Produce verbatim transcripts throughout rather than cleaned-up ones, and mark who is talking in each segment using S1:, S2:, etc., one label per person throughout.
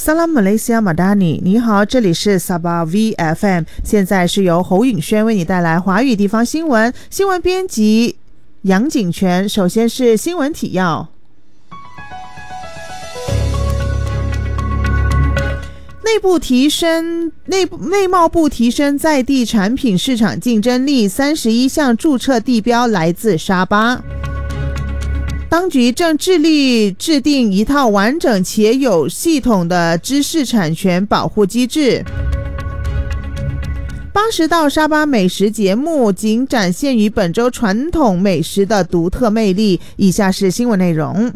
S1: 萨拉马来西亚马达尼，你好，这里是 Sabah V F M， 现在是由侯允轩为你带来华语地方新闻，新闻编辑杨景全。首先是新闻提要。内部提升内内贸部提升在地产品市场竞争力，三十一项注册地标来自沙巴。当局正致力制定一套完整且有系统的知识产权保护机制。八十道沙巴美食节目仅展现于本周传统美食的独特魅力。以下是新闻内容。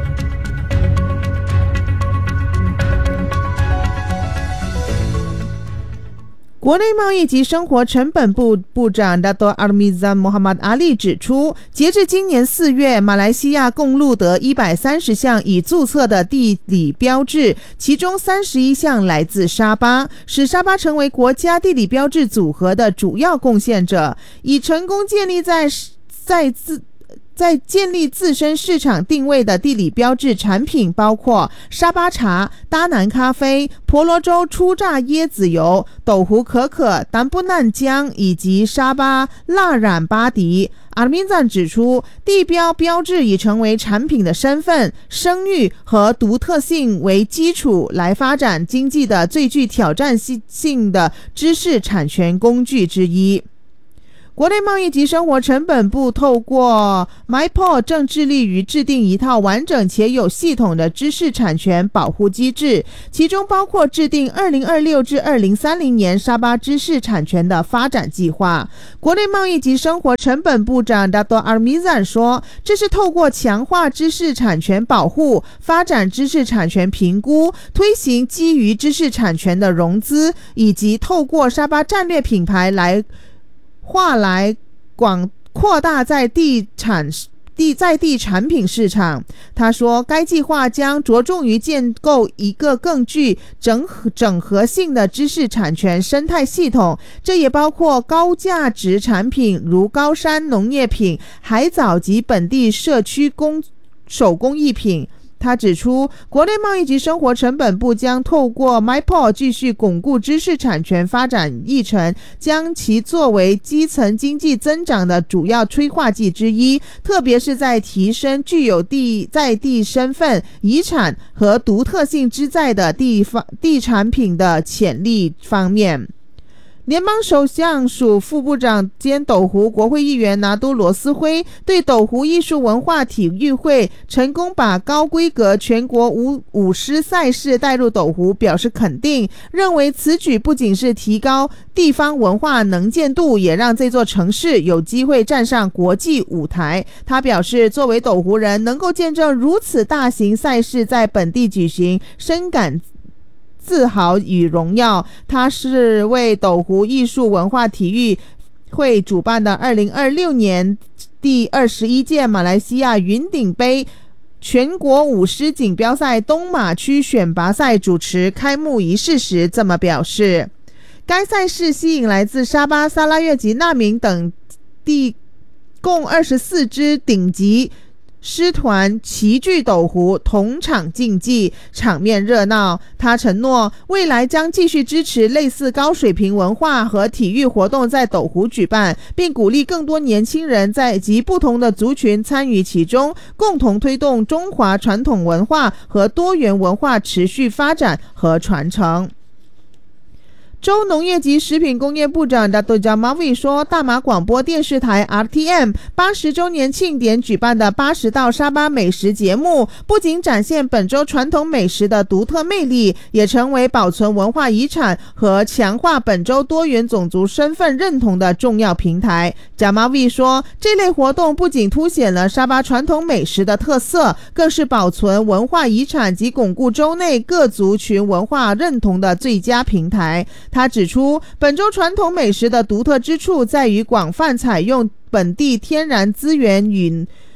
S1: 国内贸易及生活成本部部长 Dato' Armizan Muhammad Ali 指出，截至今年四月，马来西亚共录得一百三十项已注册的地理标志，其中三十一项来自沙巴，使沙巴成为国家地理标志组合的主要贡献者，已成功建立在在自在建立自身市场定位的地理标志产品包括沙巴茶、达南咖啡、婆罗洲初榨椰子油、斗湖可可、丹布难姜以及沙巴蜡染巴迪。阿米赞指出，地标标志已成为产品的身份、声誉和独特性为基础来发展经济的最具挑战性的知识产权工具之一。国内贸易及生活成本部透过 M Y P O 正致力于制定一套完整且有系统的知识产权保护机制，其中包括制定二零二六至二零三零年沙巴知识产权的发展计划。国内贸易及生活成本部长 Dato' Armizan 说，这是透过强化知识产权保护、发展知识产权评估、推行基于知识产权的融资，以及透过沙巴战略品牌来化来广扩大在地产地在地产品市场。他说，该计划将着重于建构一个更具整合整合性的知识产权生态系统，这也包括高价值产品如高山农业品、海藻及本地社区工手工艺品。他指出，国内贸易及生活成本部将透过 M Y P O 继续巩固知识产权发展议程，将其作为基层经济增长的主要催化剂之一，特别是在提升具有地在地身份、遗产和独特性之在的地方地产品的潜力方面。联邦首相署副部长兼斗湖国会议员拿督罗斯辉对斗湖艺术文化体育会成功把高规格全国舞舞狮赛事带入斗湖表示肯定，认为此举不仅是提高地方文化能见度，也让这座城市有机会站上国际舞台。他表示，作为斗湖人，能够见证如此大型赛事在本地举行，深感自豪与荣耀。他是为斗湖艺术文化体育会主办的二零二六年第二十一届马来西亚云顶杯全国舞狮锦标赛东马区选拔赛主持开幕仪式时这么表示。该赛事吸引来自沙巴、沙拉越及纳明等地共二十四支顶级狮团齐聚斗湖，同场竞技，场面热闹。他承诺未来将继续支持类似高水平文化和体育活动在斗湖举办，并鼓励更多年轻人在及不同的族群参与其中，共同推动中华传统文化和多元文化持续发展和传承。州农业及食品工业部长 Dato' Jamavi 说，大马广播电视台 R T M 八十周年庆典举办的八十道沙巴美食节目，不仅展现本州传统美食的独特魅力，也成为保存文化遗产和强化本州多元种族身份认同的重要平台。Jamavi 说，这类活动不仅凸显了沙巴传统美食的特色，更是保存文化遗产及巩固州内各族群文化认同的最佳平台。他指出，本州传统美食的独特之处在于广泛采用本地天然资源与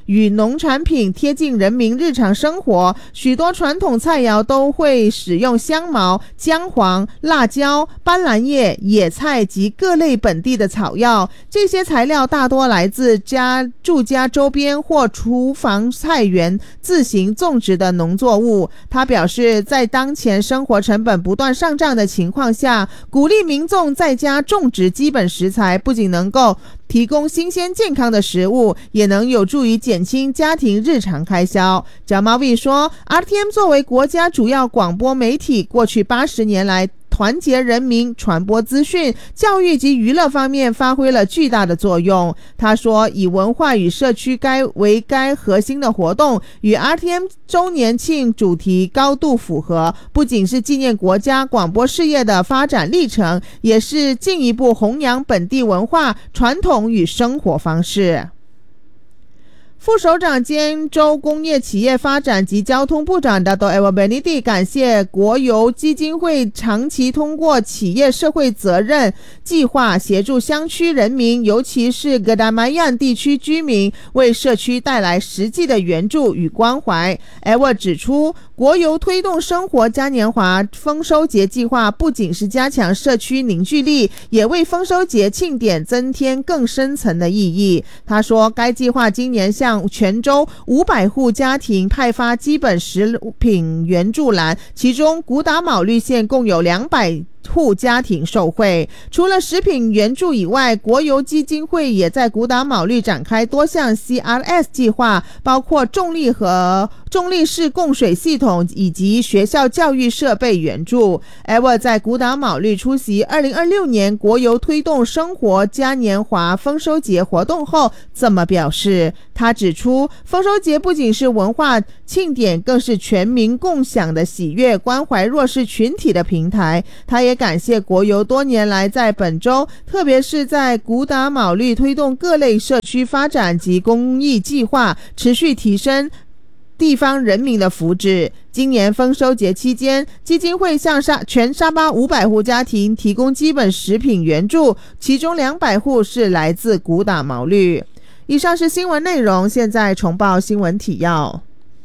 S1: 与农产品贴近人民日常生活，许多传统菜肴都会使用香茅、姜黄、辣椒、斑斓叶、野菜及各类本地的草药。这些材料大多来自家住家周边或厨房菜园自行种植的农作物。他表示，在当前生活成本不断上涨的情况下，鼓励民众在家种植基本食材，不仅能够提供新鲜健康的食物，也能有助于减轻家庭日常开销。Jamavi 说 R T M 作为国家主要广播媒体，过去八十年来团结人民、传播资讯、教育及娱乐方面发挥了巨大的作用。他说，以文化与社区该为该核心的活动，与 R T M 周年庆主题高度符合，不仅是纪念国家广播事业的发展历程，也是进一步弘扬本地文化、传统与生活方式。副首长兼州工业企业发展及交通部长 Dato Ewa Benidi 感谢国邮基金会长期通过企业社会责任计划协助乡区人民，尤其是格达玛yan地区居民，为社区带来实际的援助与关怀。Ewa 指出，国邮推动生活嘉年华丰收节计划不仅是加强社区凝聚力，也为丰收节庆典增添更深层的意义。他说，该计划今年向全州五百户家庭派发基本食品援助栏，其中古打卯绿县共有两百户家庭受惠。除了食品援助以外，国邮基金会也在古打卯绿展开多项 C R S 计划，包括重力和重力式供水系统以及学校教育设备援助。Ewa 在古打卯绿出席二零二六年国邮推动生活嘉年华丰收节活动后这么表示。他指出，丰收节不仅是文化庆典，更是全民共享的喜悦、关怀弱势群体的平台。他也感谢国邮多年来在本州，特别是在古打卯绿推动各类社区发展及公益计划，持续提升地方人民的福祉。今年丰收节期间，基金会向沙全沙巴五百户家庭提供基本食品援助，其中两百户是来自古打卯绿。以上是新闻内容，现在重报新闻提要。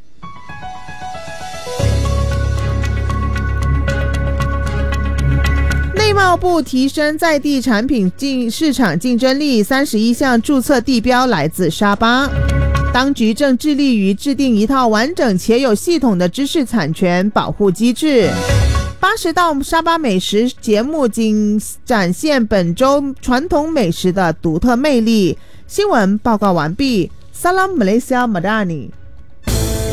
S1: 内贸部提升在地产品竞市场竞争力，三十一项注册地标来自沙巴。当局正致力于制定一套完整且有系统的知识产权保护机制。八十道沙巴美食节目仅展现本州传统美食的独特魅力。新闻报告完毕。Salam Malaysia Madani。